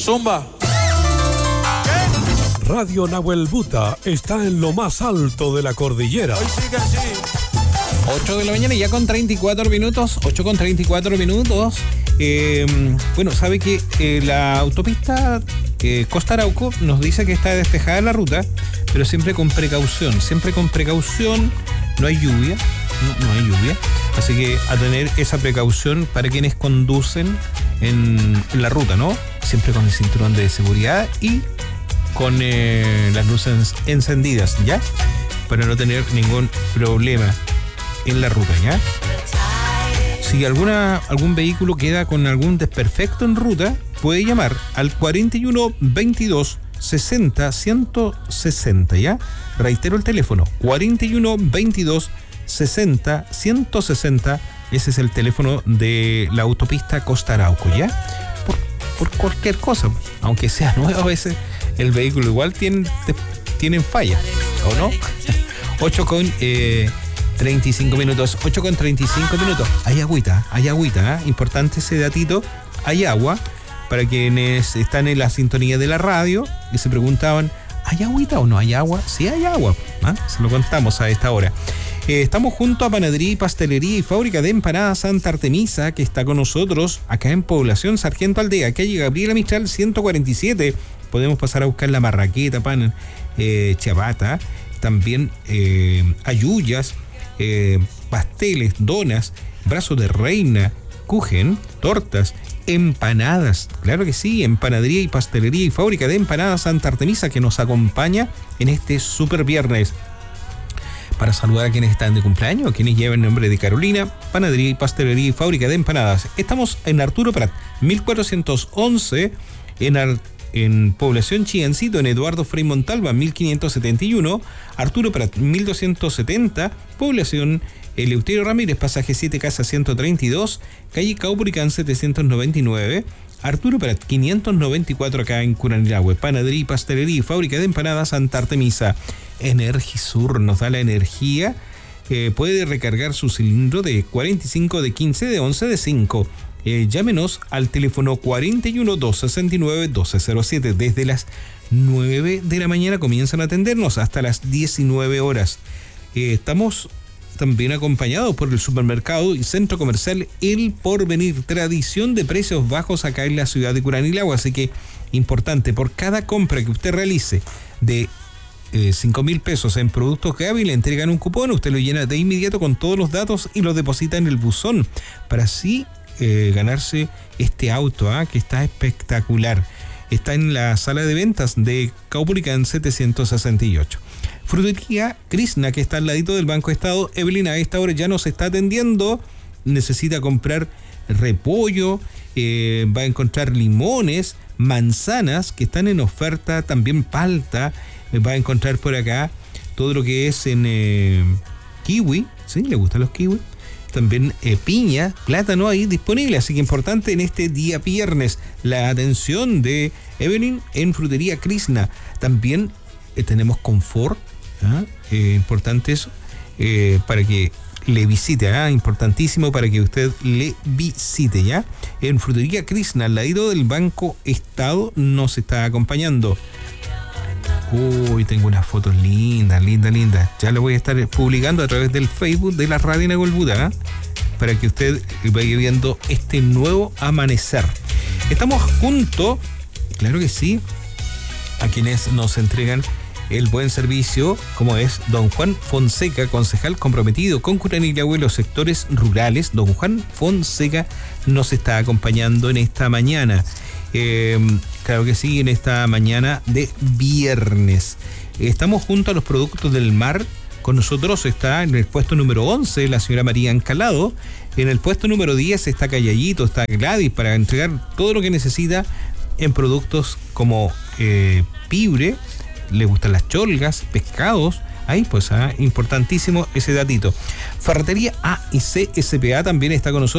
Zumba. Radio Nahuel Buta está en lo más alto de la cordillera. Hoy sí que sí. 8 de la mañana ya con 34 minutos. 8 con 34 minutos. Bueno, sabe que la autopista Costa Arauco nos dice que está despejada la ruta, pero siempre con precaución. Siempre con precaución. No hay lluvia. No hay lluvia. Así que a tener esa precaución para quienes conducen en la ruta, ¿no? Siempre con el cinturón de seguridad y con las luces encendidas, ¿ya? Para no tener ningún problema en la ruta, ¿ya? Si algún vehículo queda con algún desperfecto en ruta, puede llamar al 41 22 60 160, ¿ya? Reitero el teléfono, 41 22 60 160, ese es el teléfono de la autopista Costa Arauco, ¿ya? Por cualquier cosa, aunque sea nuevo, a veces el vehículo igual tienen falla, ¿o no? 8 con 35 minutos, 8 con 35 minutos. Hay agüita, ¿eh? Importante ese datito, hay agua, para quienes están en la sintonía de la radio y se preguntaban, ¿hay agüita o no hay agua? Sí hay agua, ¿eh? Se lo contamos a esta hora. Estamos junto a Panadería y Pastelería y Fábrica de Empanadas Santa Artemisa, que está con nosotros acá en Población Sargento Aldea, calle Gabriela Mistral 147. Podemos pasar a buscar la marraqueta, pan, ciabatta, también ayuyas, pasteles, donas, brazos de reina, kuchen, tortas, empanadas. Claro que sí, en Panadería y Pastelería y Fábrica de Empanadas Santa Artemisa, que nos acompaña en este super viernes. Para saludar a quienes están de cumpleaños, a quienes llevan el nombre de Carolina, Panadería y Pastelería y Fábrica de Empanadas. Estamos en Arturo Prat, 1411, en Población Chiancito, en Eduardo Frei Montalva, 1571, Arturo Prat, 1270, Población Eleuterio Ramírez, pasaje 7, casa 132, calle Caupolicán 799, Arturo Prat, 594 acá en Curanilahue. Panadería y Pastelería y Fábrica de Empanadas Santa Artemisa. Energisur nos da la energía. Puede recargar su cilindro de 45, de 15, de 11, de 5. Llámenos al teléfono 41 269 1207. Desde las 9 de la mañana comienzan a atendernos hasta las 19 horas. Estamos también acompañados por el supermercado y centro comercial El Porvenir, tradición de precios bajos acá en la ciudad de Curanilahue. Así que, importante, por cada compra que usted realice de 5.000 pesos en productos Gaby, le entregan un cupón, usted lo llena de inmediato con todos los datos y lo deposita en el buzón para así ganarse este auto, que está espectacular. Está en la sala de ventas de Caupolicán 768. Frutería Krishna, que está al ladito del Banco Estado. Evelyn a esta hora ya nos está atendiendo. Necesita comprar repollo, va a encontrar limones, manzanas que están en oferta, también palta. Va a encontrar por acá todo lo que es en kiwi, ¿sí? ¿Le gustan los kiwi? También piña, plátano ahí disponible. Así que importante en este día viernes la atención de Evelyn en Frutería Krishna. También tenemos confort, importante eso, para que le visite, importantísimo para que usted le visite, ¿ya? En Frutería Krishna, al ladito del Banco Estado, nos está acompañando. Uy, tengo unas fotos lindas. Ya lo voy a estar publicando a través del Facebook de la Radio Nahuel Buta, para que usted vaya viendo este nuevo amanecer. Estamos junto, claro que sí, a quienes nos entregan el buen servicio, como es don Juan Fonseca, concejal comprometido con Curanilahue y los sectores rurales. Don Juan Fonseca nos está acompañando en esta mañana. Claro que sí, en esta mañana de viernes. Estamos junto a los productos del mar. Con nosotros está en el puesto número 11 la señora María Encalado. En el puesto número 10 está Callayito, está Gladys, para entregar todo lo que necesita en productos como piure. Le gustan las cholgas, pescados. Ahí pues, importantísimo ese datito. Ferretería A y C SPA también está con nosotros.